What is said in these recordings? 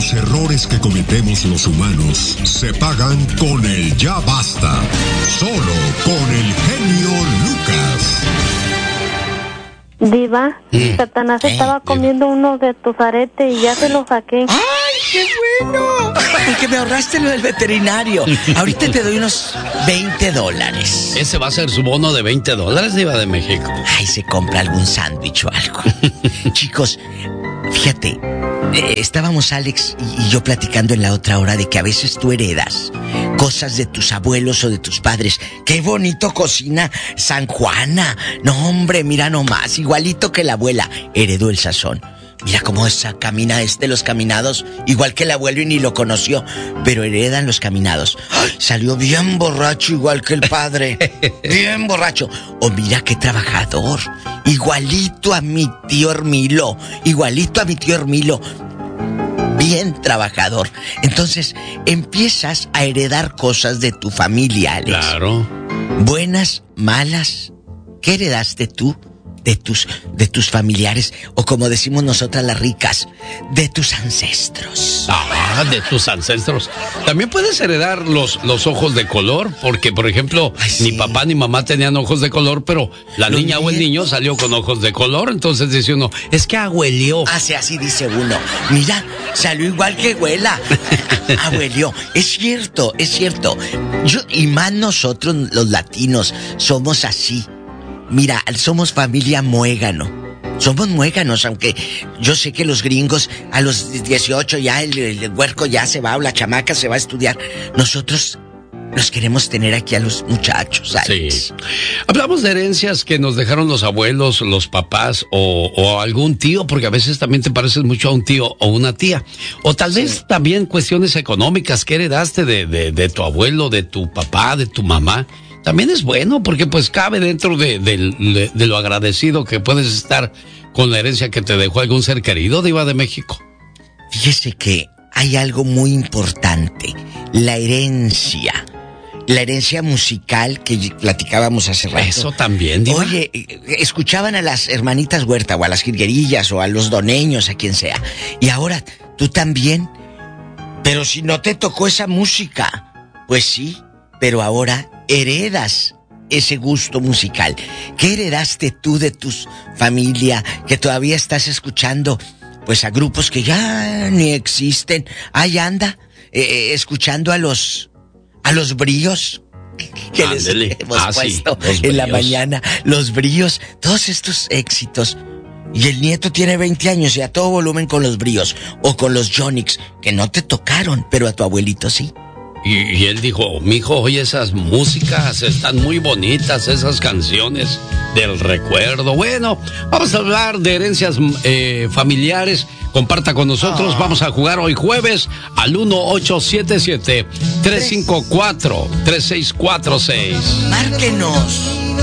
Los errores que cometemos los humanos se pagan con el ya basta. Solo con el genio Lucas. Diva, Satanás estaba comiendo uno de tus aretes y ya se lo saqué. ¡Ay, qué bueno! Porque me ahorraste lo del veterinario. Ahorita te doy unos $20. Ese va a ser su bono de $20, Diva de México. Ay, se compra algún sándwich o algo. Chicos, fíjate, estábamos Alex y yo platicando en la otra hora de que a veces tú heredas cosas de tus abuelos o de tus padres. ¡Qué bonito cocina San Juana! No, hombre, mira nomás, igualito que la abuela. Heredó el sazón. Mira cómo camina los caminados, igual que el abuelo y ni lo conoció, pero heredan los caminados. ¡Ay! Salió bien borracho, igual que el padre. Bien borracho. O mira qué trabajador. Igualito a mi tío Hermilo. Igualito a mi tío Hermilo. Bien trabajador. Entonces, empiezas a heredar cosas de tu familia, Alex. Claro. Buenas, malas. ¿Qué heredaste tú de tus familiares? O como decimos nosotras las ricas, de tus ancestros. Ah, de tus ancestros. También puedes heredar los ojos de color, porque, por ejemplo, ni papá ni mamá tenían ojos de color, pero la niña o el niño salió con ojos de color. Entonces dice uno, es que abuelió. Así dice uno. Mira, salió igual que abuela. Abuelió. Es cierto. Y más nosotros, los latinos, somos así. Mira, somos familia muégano. Somos muéganos, aunque yo sé que los gringos a los 18 ya el huerco ya se va o la chamaca se va a estudiar. Nosotros los queremos tener aquí a los muchachos, Alex. Sí. Hablamos de herencias que nos dejaron los abuelos, los papás o algún tío, porque a veces también te pareces mucho a un tío o una tía. O tal vez también cuestiones económicas que heredaste de tu abuelo, de tu papá, de tu mamá. También es bueno porque pues cabe dentro de lo agradecido que puedes estar con la herencia que te dejó algún ser querido, Diva de México. Fíjese que hay algo muy importante, la herencia musical que platicábamos hace rato. Eso también, Diva. Oye, escuchaban a las hermanitas Huerta o a las jilguerillas o a los doneños, a quien sea. Y ahora, tú también. Pero si no te tocó esa música, pues sí, pero ahora heredas ese gusto musical. ¿Qué heredaste tú de tu familia que todavía estás escuchando? Pues a grupos que ya ni existen. Ahí anda, escuchando a los bríos que Ándele. les hemos puesto sí, en la mañana. Los bríos, todos estos éxitos. Y el nieto tiene 20 años y a todo volumen con los bríos o con los Jonix, que no te tocaron, pero a tu abuelito sí. Y él dijo, mijo, oye, esas músicas están muy bonitas, esas canciones del recuerdo. Bueno, vamos a hablar de herencias familiares. Comparta con nosotros, vamos a jugar hoy jueves al 1877-354-3646. Márquenos.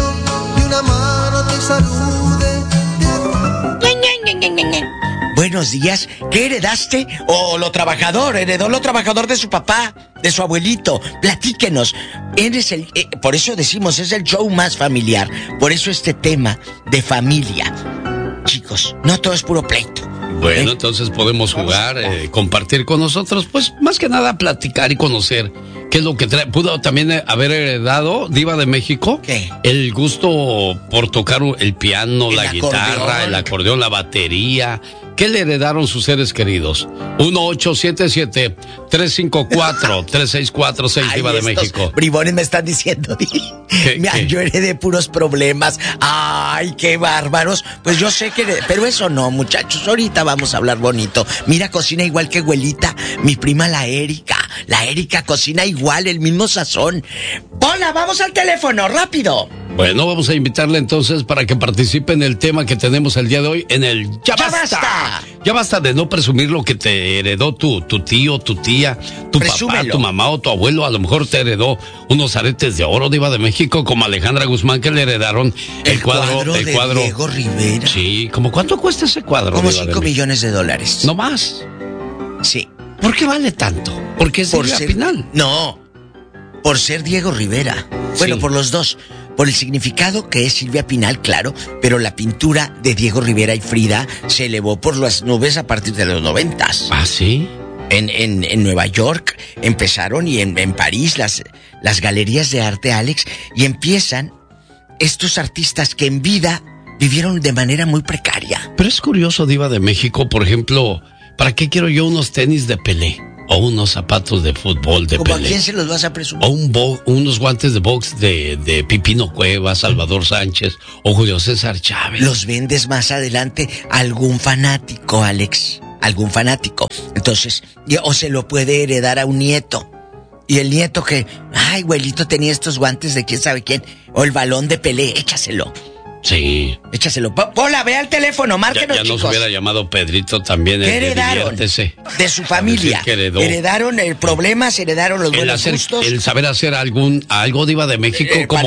Buenos días. ¿Qué heredaste? ¿O lo trabajador? ¿Heredó lo trabajador de su papá? ¿De su abuelito? Platíquenos. Por eso decimos, es el show más familiar. Por eso este tema de familia. Chicos, no todo es puro pleito. Bueno, entonces podemos jugar, compartir con nosotros, pues más que nada platicar y conocer qué es lo que trae. Pudo también haber heredado, Diva de México, ¿qué? El gusto por tocar el piano, la guitarra, el acordeón, la batería. ¿Qué le heredaron sus seres queridos? 1877-354-3646, Diva de México. Bribones me están diciendo, ¿Qué? Yo heredé puros problemas. Ay, qué bárbaros. Pues yo sé que pero eso no, muchachos, ahorita vamos a hablar bonito. Mira, cocina igual que abuelita, mi prima la Erika. La Erika cocina igual, el mismo sazón. Hola, vamos al teléfono, rápido. Bueno, vamos a invitarle entonces para que participe en el tema que tenemos el día de hoy, en el Ya Basta. Ya basta de no presumir lo que te heredó tu tío, tu tía, tu papá, tu mamá o tu abuelo. A lo mejor te heredó unos aretes de oro, Diva de México, como Alejandra Guzmán, que le heredaron el cuadro de Diego Rivera. Sí, ¿cómo cuánto cuesta ese cuadro? Como $5 millones. ¿No más? Sí. ¿Por qué vale tanto? ¿Porque es Silvia Pinal? No, por ser Diego Rivera. Bueno, por los dos. Por el significado que es Silvia Pinal, claro, pero la pintura de Diego Rivera y Frida se elevó por las nubes a partir de los 90. ¿Ah, sí? En Nueva York empezaron y en París las galerías de arte, Alex, y empiezan estos artistas que en vida vivieron de manera muy precaria. Pero es curioso, Diva de México, por ejemplo, ¿para qué quiero yo unos tenis de Pelé? O unos zapatos de fútbol de Pelé. ¿A quién se los vas a presumir? O unos guantes de box de Pipino Cuevas, Salvador Sánchez o Julio César Chávez. Los vendes más adelante a algún fanático, Alex. Algún fanático. Entonces, o se lo puede heredar a un nieto. Y el nieto que, ay, abuelito tenía estos guantes de quién sabe quién. O el balón de Pelé, échaselo. Sí. Échaselo. Pola, ve al teléfono, márquenos, ya chicos. nos hubiera llamado Pedrito también. ¿Qué heredaron? De su familia. Heredaron el problema, heredaron los buenos gustos. El saber hacer algo, Diva de México, como